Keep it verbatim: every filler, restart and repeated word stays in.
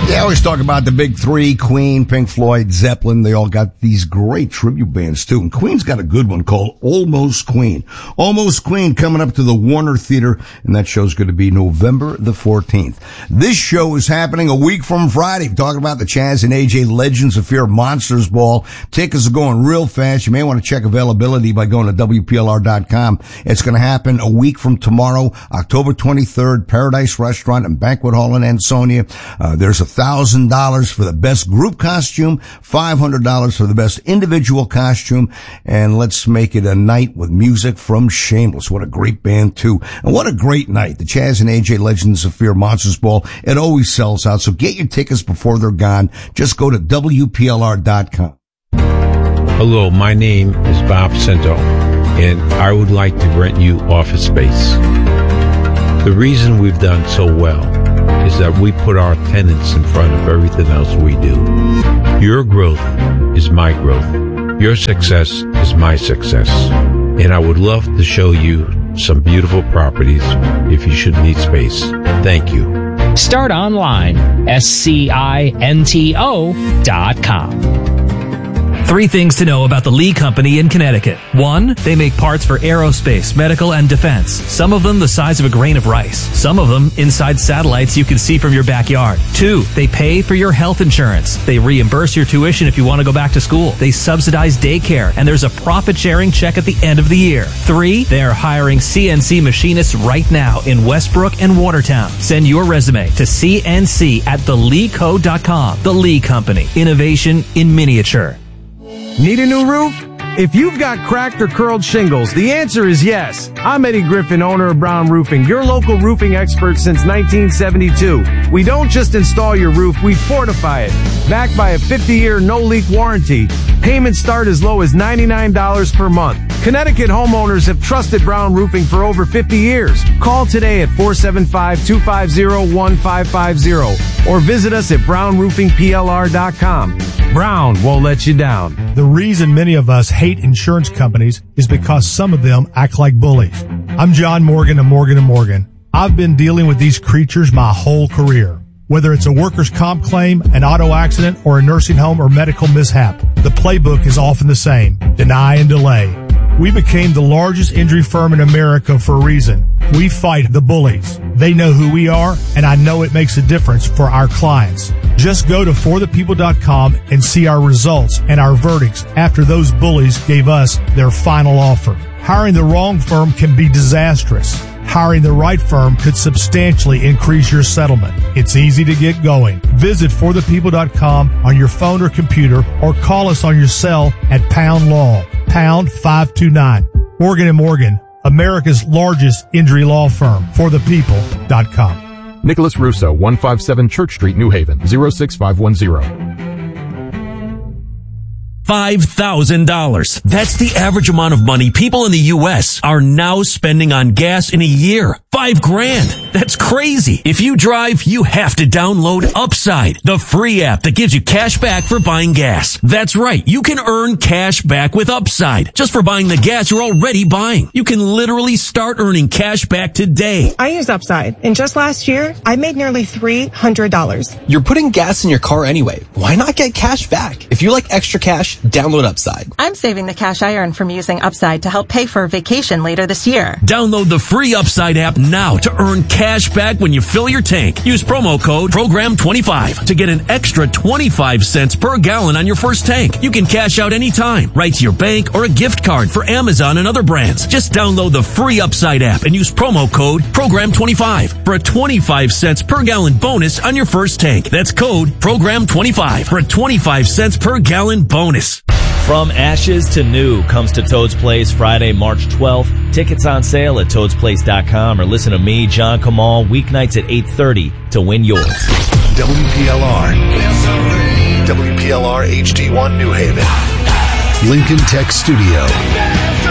They always talk about the big three, Queen, Pink Floyd, Zeppelin. They all got these great tribute bands, too. And Queen's got a good one called Almost Queen. Almost Queen coming up to the Warner Theater, and that show's going to be November the fourteenth. This show is happening a week from Friday. We're talking about the Chaz and A J Legends of Fear Monsters Ball. Tickets are going real fast. You may want to check availability by going to W P L R dot com. It's going to happen a week from tomorrow, October twenty-third, Paradise Restaurant and Banquet Hall in Ansonia. Uh, there's a one thousand dollars for the best group costume, five hundred dollars for the best individual costume, and let's make it a night with music from Shameless. What a great band, too. And what a great night. The Chaz and A J Legends of Fear Monsters Ball. It always sells out, so get your tickets before they're gone. Just go to W P L R dot com. Hello, my name is Bob Cento, and I would like to rent you office space. The reason we've done so well is that we put our tenants in front of everything else we do. Your growth is my growth. Your success is my success. And I would love to show you some beautiful properties if you should need space. Thank you. Start online, S C I N T O dot com. Three things to know about the Lee Company in Connecticut. One, they make parts for aerospace, medical, and defense. Some of them the size of a grain of rice. Some of them inside satellites you can see from your backyard. Two, they pay for your health insurance. They reimburse your tuition if you want to go back to school. They subsidize daycare, and there's a profit-sharing check at the end of the year. Three, they are hiring C N C machinists right now in Westbrook and Watertown. Send your resume to C N C at the lee co dot com. The Lee Company. Innovation in miniature. Need a new roof? If you've got cracked or curled shingles, the answer is yes. I'm Eddie Griffin, owner of Brown Roofing, your local roofing expert since nineteen seventy-two. We don't just install your roof, we fortify it. Backed by a fifty-year no-leak warranty, payments start as low as ninety-nine dollars per month. Connecticut homeowners have trusted Brown Roofing for over fifty years. Call today at four seven five, two five zero, one five five zero or visit us at brown roofing P L R dot com. Brown won't let you down. The reason many of us hate insurance companies is because some of them act like bullies. I'm John Morgan of Morgan and Morgan. I've been dealing with these creatures my whole career. Whether it's a workers' comp claim, an auto accident, or a nursing home or medical mishap, the playbook is often the same. Deny and delay. We became the largest injury firm in America for a reason. We fight the bullies. They know who we are, and I know it makes a difference for our clients. Just go to for the people dot com and see our results and our verdicts after those bullies gave us their final offer. Hiring the wrong firm can be disastrous. Hiring the right firm could substantially increase your settlement. It's easy to get going. Visit for the people dot com on your phone or computer or call us on your cell at pound law, pound five two nine. Morgan and Morgan, America's largest injury law firm, for the people dot com. Nicholas Russo, one fifty-seven Church Street, New Haven, zero six five one zero. five thousand dollars. That's the average amount of money people in the U S are now spending on gas in a year. Five grand. That's crazy. If you drive, you have to download Upside, the free app that gives you cash back for buying gas. That's right. You can earn cash back with Upside just for buying the gas you're already buying. You can literally start earning cash back today. I use Upside, and just last year, I made nearly three hundred dollars. You're putting gas in your car anyway. Why not get cash back? If you like extra cash, download Upside. I'm saving the cash I earn from using Upside to help pay for a vacation later this year. Download the free Upside app now to earn cash back when you fill your tank. Use promo code program twenty-five to get an extra twenty-five cents per gallon on your first tank. You can cash out anytime, right to your bank or a gift card for Amazon and other brands. Just download the free Upside app and use promo code program twenty-five for a twenty-five cents per gallon bonus on your first tank. That's code program twenty-five for a twenty-five cents per gallon bonus. From ashes to new comes to Toad's Place Friday, March twelfth. Tickets on sale at toads place dot com or listen to me, John Kamal, weeknights at eight thirty to win yours. W P L R. W P L R H D one New Haven. Lincoln Tech Studio.